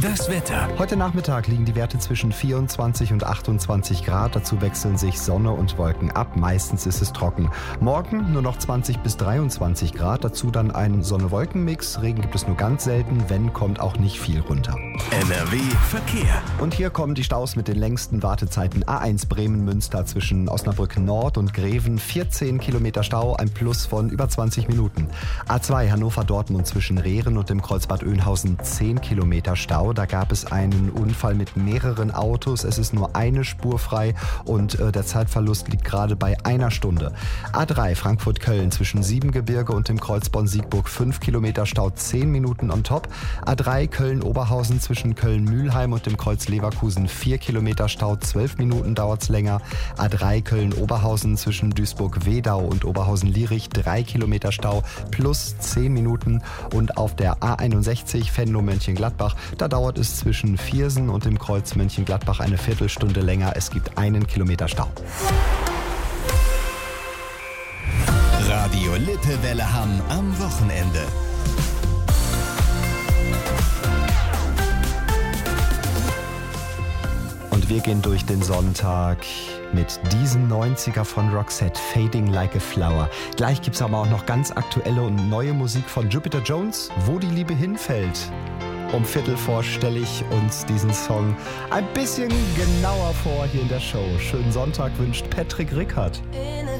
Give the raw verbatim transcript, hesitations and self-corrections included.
Das Wetter. Heute Nachmittag liegen die Werte zwischen vierundzwanzig und achtundzwanzig Grad. Dazu wechseln sich Sonne und Wolken ab. Meistens ist es trocken. Morgen nur noch zwanzig bis dreiundzwanzig Grad. Dazu dann ein Sonne-Wolken-Mix. Regen gibt es nur ganz selten. Wenn, kommt auch nicht viel runter. N R W Verkehr. Und hier kommen die Staus mit den längsten Wartezeiten. A eins Bremen-Münster zwischen Osnabrück Nord und Greven. vierzehn Kilometer Stau, ein Plus von über zwanzig Minuten. A zwei Hannover-Dortmund zwischen Rehren und dem Kreuzbad Oeynhausen. zehn Kilometer Stau. Da gab es einen Unfall mit mehreren Autos. Es ist nur eine Spur frei und äh, der Zeitverlust liegt gerade bei einer Stunde. A drei Frankfurt-Köln zwischen Siebengebirge und dem Kreuz Bonn-Siegburg. fünf Kilometer Stau, zehn Minuten on top. A drei Köln-Oberhausen zwischen Köln-Mühlheim und dem Kreuz Leverkusen. vier Kilometer Stau, zwölf Minuten dauert es länger. A drei Köln-Oberhausen zwischen Duisburg-Wedau und Oberhausen-Lierich. drei Kilometer Stau plus zehn Minuten. Und auf der A einundsechzig Venlo-Mönchengladbach, da dauert es zwischen Viersen und dem Kreuz Mönchengladbach eine Viertelstunde länger. Es gibt einen Kilometer Stau. Radio Lippewelle Hamm am Wochenende. Und wir gehen durch den Sonntag mit diesen neunziger von Roxette, Fading Like a Flower. Gleich gibt es aber auch noch ganz aktuelle und neue Musik von Jupiter Jones, Wo die Liebe hinfällt. Um Viertel vor stelle ich uns diesen Song ein bisschen genauer vor hier in der Show. Schönen Sonntag wünscht Patrick Rickard. In